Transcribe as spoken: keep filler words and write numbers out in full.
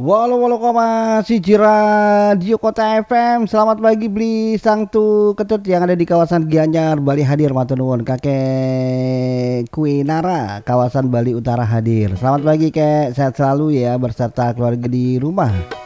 Walau walau koma siji Radio Kota F M. Selamat pagi Bli Sangtu Ketut yang ada di kawasan Gianyar Bali hadir matur nuwun. Kakek Kuinara kawasan Bali Utara hadir. Selamat pagi Kek, sehat selalu ya berserta keluarga di rumah.